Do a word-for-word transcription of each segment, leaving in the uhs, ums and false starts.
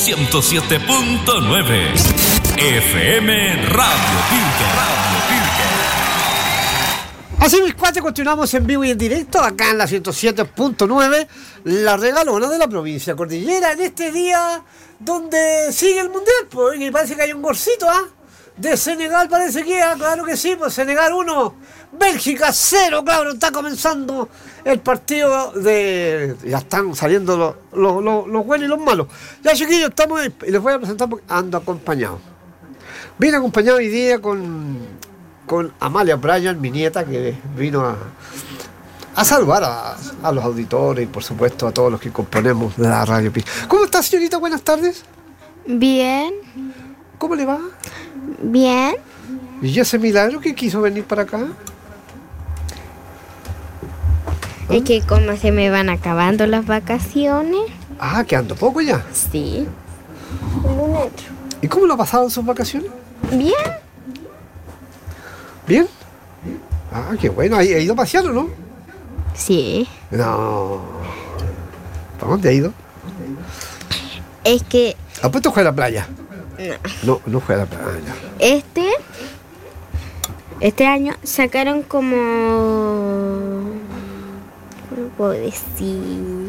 ciento siete punto nueve. F M Radio Pirque. Radio Pirque. Así mis cuates, continuamos en vivo y en directo acá en la ciento siete punto nueve, la regalona de la provincia cordillera, en este día donde sigue el mundial, pues, y parece que hay un golcito, ¿ah? ¿eh? De Senegal parece que, ¿ah? Claro que sí, pues Senegal uno, Bélgica cero, claro, está comenzando el partido de... Ya están saliendo los, los, los, los buenos y los malos. Ya, chiquillos, estamos ahí, y les voy a presentar porque ando acompañado. Vine acompañado hoy día con... con Amalia Bryan, mi nieta, que vino a, a saludar a, a los auditores y por supuesto a todos los que componemos la Radio Pi. ¿Cómo está, señorita? Buenas tardes. Bien. ¿Cómo le va? Bien. ¿Y ese milagro que quiso venir para acá? ¿Ah? Es que como se me van acabando las vacaciones. Ah, quedando poco ya. Sí. Un metro. ¿Y cómo lo ha pasado en sus vacaciones? Bien. ¿Bien? Ah, qué bueno. ¿Ha ido a pasear o no? Sí. No. ¿Para dónde ha ido? Es que... ¿Ha puesto jugar a la playa? No. No, no juega a la playa. Este... Este año sacaron como... ¿Cómo puedo decir?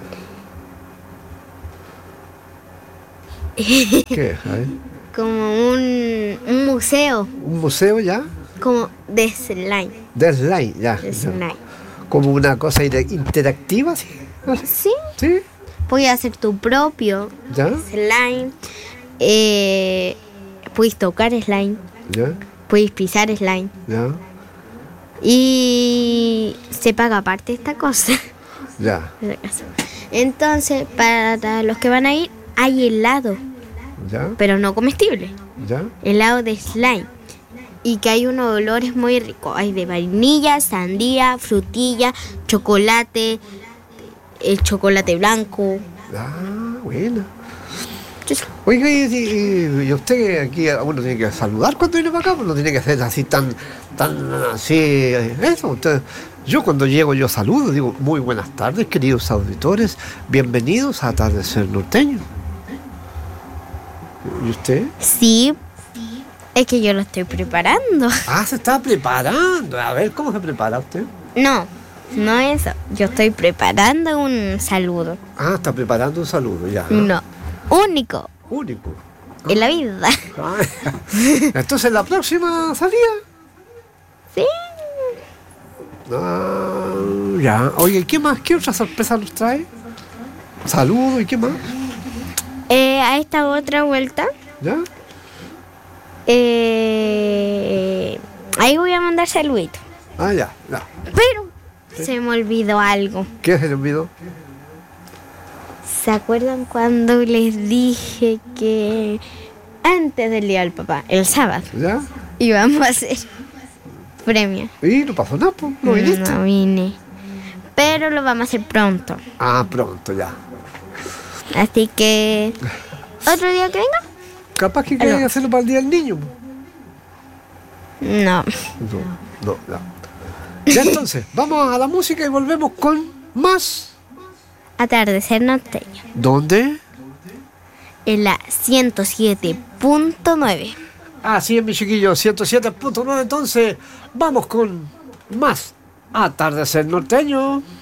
¿Qué? A ver. Como un, un museo. ¿Un museo ya? Como de slime. De slime, ya. De slime. Como una cosa interactiva, ¿sí? Sí. ¿Sí? Puedes hacer tu propio ¿Ya? slime. Eh, puedes tocar slime. ¿Ya? Puedes pisar slime. ¿Ya? Y se paga aparte esta cosa. Ya. Entonces, para los que van a ir, hay helado. ¿Ya? Pero no comestible. ¿Ya? Helado de slime. Y que hay unos olores muy ricos. Hay de vainilla, sandía, frutilla, chocolate, el chocolate blanco. Ah, bueno. Oiga, y, y, y usted aquí uno tiene que saludar cuando viene para acá, pues no tiene que ser así tan, tan así, eso. Usted, yo cuando llego yo saludo, digo, muy buenas tardes, queridos auditores, bienvenidos a Atardecer Norteño. ¿Y usted? Sí, es que yo lo estoy preparando. Ah, se está preparando. A ver, ¿cómo se prepara usted? No, no eso. Yo estoy preparando un saludo. Ah, está preparando un saludo, ya. No, único. Único. En la vida. Ah, entonces, ¿la próxima salida? Sí. Ah, ya. Oye, ¿qué más? ¿Qué otra sorpresa nos trae? Saludos, ¿y qué más? Eh, a esta otra vuelta. ¿Ya? Eh, ahí voy a mandar saluditos. Ah, ya, ya. Pero ¿sí? Se me olvidó algo. ¿Qué se le olvidó? ¿Se acuerdan cuando les dije que antes del día del papá, el sábado, ¿Ya? íbamos a hacer premio? Y no pasó nada, pues. ¿No viniste? No vine. Pero lo vamos a hacer pronto. Ah, pronto, ya. Así que... ¿Otro día que venga? Capaz que quieran hacerlo para el Día del Niño. No. No, no, ya. Ya entonces, vamos a la música y volvemos con más... Atardecer Norteño. ¿Dónde? En la ciento siete punto nueve. Así es, mi chiquillo, ciento siete punto nueve. Entonces, vamos con más Atardecer Norteño.